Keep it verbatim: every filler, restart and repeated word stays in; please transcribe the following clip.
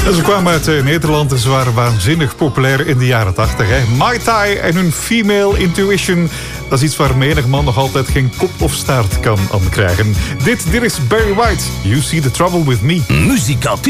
En ze kwamen uit uh, Nederland en ze waren waanzinnig populair in de jaren tachtig. Mai Tai en hun Female Intuition. Dat is iets waar menig man nog altijd geen kop of staart kan aan krijgen. Dit, dit is Barry White. You See the Trouble with Me. Muzikant.